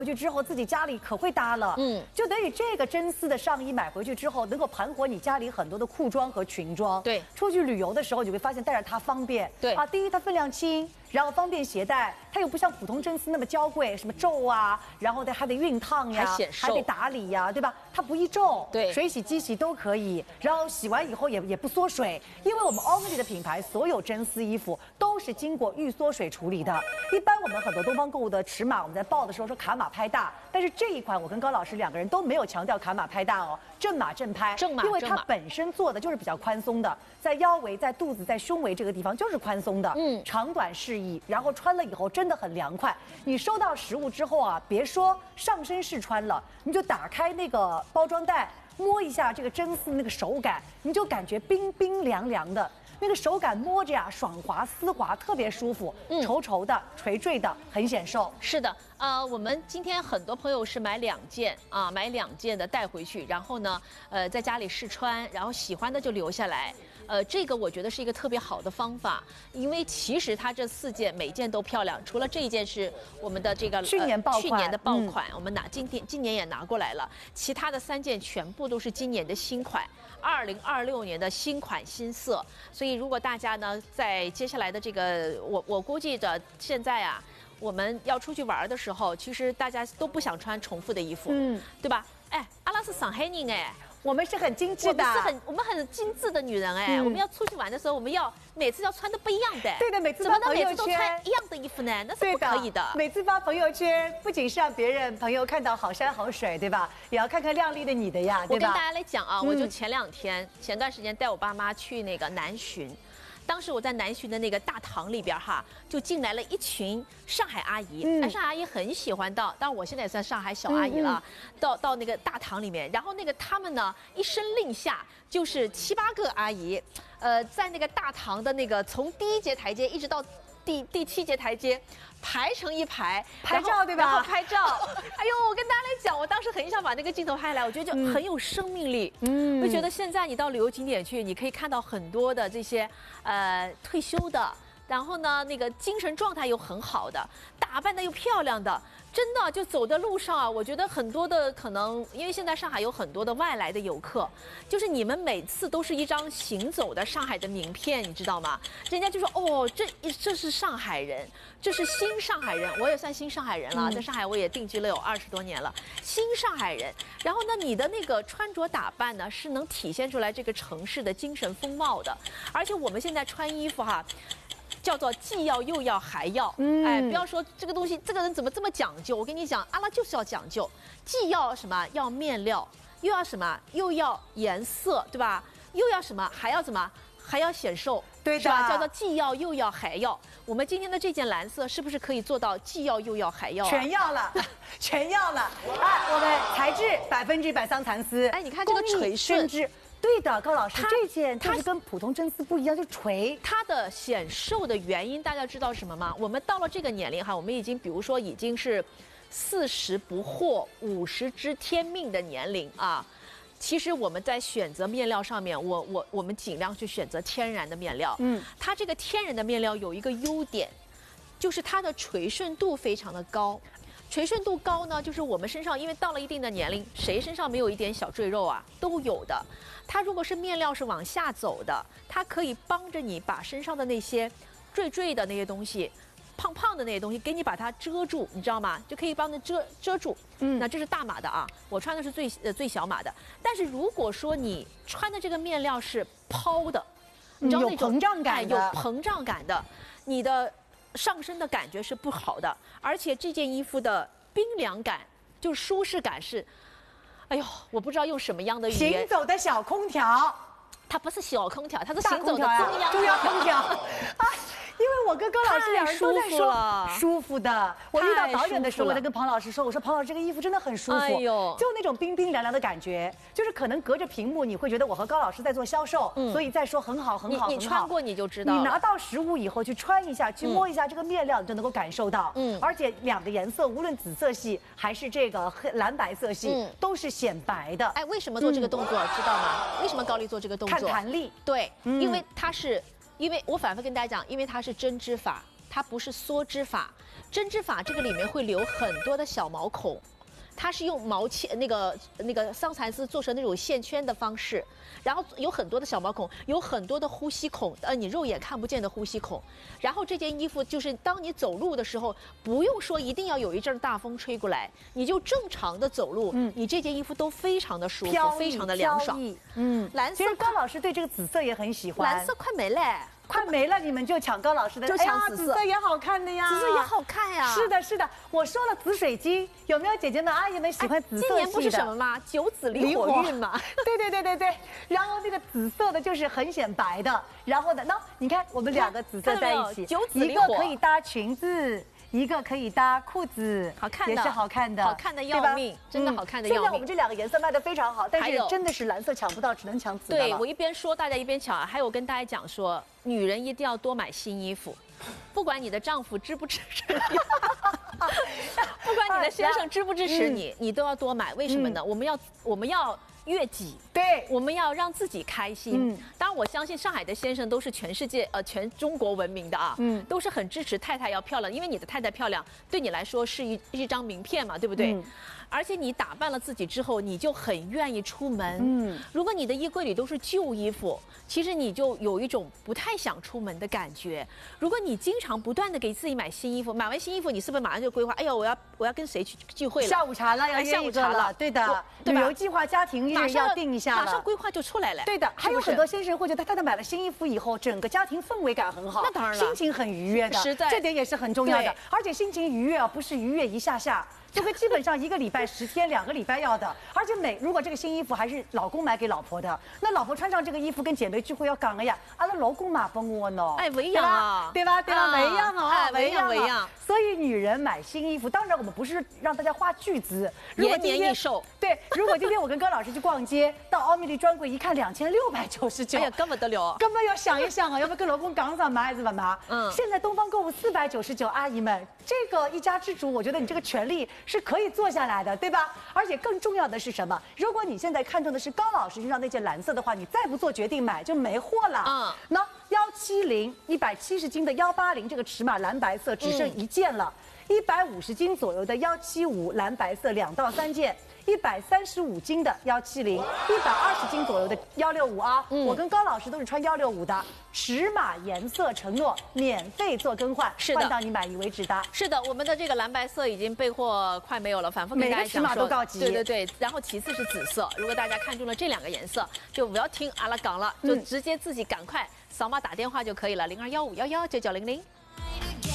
回去之后，自己家里可会搭了，就等于这个真丝的上衣买回去之后，能够盘活你家里很多的裤装和裙装。 对， 出去旅游的时候，你会发现带着它方便。 对啊，第一它分量轻，然后方便携带，它又不像普通真丝那么娇贵，什么皱啊，然后还得熨烫呀， 还显瘦还得打理呀，对吧？它不易皱， 对， 水洗、机洗都可以，然后洗完以后也不缩水，因为我们 Only 的品牌所有真丝衣服都是经过预缩水处理的。一般我们很多东方购物的尺码，我们在报的时候说卡码拍大，但是这一款我跟高老师两个人都没有强调卡码拍大哦，正码正拍，因为它本身做的就是比较宽松的，在腰围、在肚子、在胸围这个地方就是宽松的，长短适宜，然后穿了以后真的很凉快。你收到实物之后啊，别说上身试穿了，你就打开那个包装袋，摸一下这个真丝那个手感，你就感觉冰冰凉凉的。那个手感摸着呀，爽滑丝滑，特别舒服，稠稠的、垂坠的，很显瘦。 是的，我们今天很多朋友是买2件啊，买2件的带回去，然后呢，在家里试穿，然后喜欢的就留下来。这个我觉得是一个特别好的方法，因为其实它这4件每件都漂亮，除了这一件是我们的这个去年的爆款，我们今年也拿过来了，其他的3件全部都是今年的新款，2026年的新款新色。所以如果大家呢在接下来的这个，我估计的现在啊，我们要出去玩的时候，其实大家都不想穿重复的衣服，对吧？哎，阿拉是上海人哎。 我们是很精致的， 我们很精致的女人哎，我们要出去玩的时候，我们要每次要穿的不一样的。 对的，每次怎么能每次都穿一样的衣服呢？那是不可以的。 每次发朋友圈，不仅是让别人朋友看到好山好水，对吧？也要看看靓丽的你的呀，对吧？ 我跟大家来讲啊，我就前段时间带我爸妈去那个南浔。当时我在南浔的那个大堂里边哈，就进来了一群上海阿姨，上海阿姨很喜欢到，当然我现在也算上海小阿姨了，到那个大堂里面，然后那个他们呢一声令下，就是7、8个阿姨，在那个大堂的那个从第1节台阶一直到第7节台阶，排成一排拍照，对吧？ 然后拍照。哎呦，我跟大家来讲，我当时很想把那个镜头拍来，我觉得就很有生命力。我觉得现在你到旅游景点去，你可以看到很多的这些退休的，然后呢那个精神状态又很好的，打扮的又漂亮的。真的就走的路上啊，我觉得很多的可能，因为现在上海有很多的外来的游客，就是你们每次都是一张行走的上海的名片，你知道吗？人家就说哦，这是上海人，这是新上海人，我也算新上海人了，在上海我也定居了有20多年了，新上海人。然后呢，你的那个穿着打扮呢，是能体现出来这个城市的精神风貌的，而且我们现在穿衣服哈。叫做既要又要还要，哎，不要说这个东西，这个人怎么这么讲究？我跟你讲，阿拉就是要讲究，既要什么要面料，又要什么又要颜色，对吧？又要什么还要什么还要显瘦， 对的， 是吧？叫做既要又要还要。我们今天的这件蓝色是不是可以做到既要又要还要？ 全要了，全要了！哎，我们材质100%桑蚕丝， 哎，你看这个垂顺。 对的，高老师，这件就是跟普通真丝不一样，就垂。 它的显瘦的原因，大家知道什么吗？我们到了这个年龄哈，我们已经比如说已经是40不惑50知天命的年龄啊。其实我们在选择面料上面，我们尽量去选择天然的面料。它这个天然的面料有一个优点，就是它的垂顺度非常的高。垂顺度高呢，就是我们身上，因为到了一定的年龄，谁身上没有一点小赘肉啊？都有的。它如果是面料是往下走的，它可以帮着你把身上的那些赘的那些东西、胖胖的那些东西，给你把它遮住，你知道吗？就可以帮着遮住。那这是大码的啊，我穿的是最小码的。但是如果说你穿的这个面料是抛的，你知道那种有膨胀感的， 有膨胀感的，你的上身的感觉是不好的，而且这件衣服的冰凉感，就是舒适感是，哎呦，我不知道用什么样的语言。 行走的小空调， 它不是小空调，它是行走的中央空调。因为我跟高老师两人都在说舒服的。我遇到导演的时候，我在跟庞老师说，我说庞老师这个衣服真的很舒服， 哎呦， 就那种冰冰凉凉的感觉，就是可能隔着屏幕你会觉得我和高老师在做销售，所以在说很好很好。 你穿过你就知道， 你拿到实物以后去穿一下，去摸一下这个面料，你就能够感受到。而且2个颜色，无论紫色系还是这个蓝白色系，都是显白的。 哎，为什么做这个动作知道吗？为什么高丽做这个动作？ 看弹力。 对，因为它是。因为我反复跟大家讲，因为它是针织法， 它不是缩织法，针织法这个里面会留很多的小毛孔。它是用毛线那个桑蚕丝做成那种线圈的方式，然后有很多的小毛孔，有很多的呼吸孔，你肉眼看不见的呼吸孔。然后这件衣服就是当你走路的时候，不用说一定要有一阵大风吹过来，你就正常的走路，你这件衣服都非常的舒服，非常的凉爽。蓝色。 其实高老师对这个紫色也很喜欢。 蓝色快没了。 快没了，你们就抢高老师的， 就抢紫色， 紫色也好看的呀， 紫色也好看呀。 是的，是的，我说了紫水晶，有没有姐姐们、阿姨们喜欢紫色系的？ 今年不是什么吗？九紫离火运嘛。 对。然后那个紫色的就是很显白的，然后呢，那你看我们两个紫色在一起，一个可以搭裙子。一个可以搭裤子， 好看的， 也是好看的， 好看的要命，真的好看的要命。 现在我们这两个颜色卖得非常好，但是真的是蓝色抢不到，只能抢紫的了。 对，我一边说大家一边抢，还有跟大家讲说，女人一定要多买新衣服，不管你的丈夫支不支持你，不管你的先生支不支持你，你都要多买。为什么呢？我们要悦己， 对， 我们要让自己开心。当然，我相信上海的先生都是全世界全中国闻名的啊，都是很支持太太要漂亮，因为你的太太漂亮，对你来说是一张名片嘛，对不对？而且你打扮了自己之后，你就很愿意出门。如果你的衣柜里都是旧衣服，其实你就有一种不太想出门的感觉。如果你经常不断的给自己买新衣服，买完新衣服，你是不是马上就规划？哎呦，我要跟谁去聚会了？ 下午茶了，要约一个了，对的，旅游计划、家庭日要定一下了， 马上规划就出来了。 对的，还有很多先生会觉得太太买了新衣服以后，整个家庭氛围感很好， 那当然了， 心情很愉悦的， 实在， 这点也是很重要的。而且心情愉悦啊，不是愉悦一下下。这个基本上1个礼拜10天2个礼拜要的，而且如果这个新衣服还是老公买给老婆的，那老婆穿上这个衣服跟姐妹聚会要讲的呀，阿拉老公买帮我呢， 哎，不一样啊， 对吧？不一样啊， 不一样。 所以女人买新衣服，当然我们不是让大家花巨资， 延年益寿。 对，如果今天我跟高老师去逛街，到奥米丽专柜一看2699， 哎呀，根本得了， 根本要想一想啊，要不要跟老公讲讲买还是不买？现在东方购物499，阿姨们，这个一家之主，我觉得你这个权利是可以做下来的，对吧？而且更重要的是什么？如果你现在看中的是高老师身上那件蓝色的话，你再不做决定买就没货了。那170 170斤的180这个尺码蓝白色只剩1件了，150斤左右的175蓝白色2到3件。135斤的170，120斤左右的165啊。我跟高老师都是穿165的，尺码颜色承诺免费做更换， 是的， 换到你满意为止的。 是的，我们的这个蓝白色已经备货快没有了，反复跟大家讲说， 每个尺码都告急。 对。然后其次是紫色，如果大家看中了这2个颜色，就不要听阿拉讲了，就直接自己赶快扫码打电话就可以了，0215119900。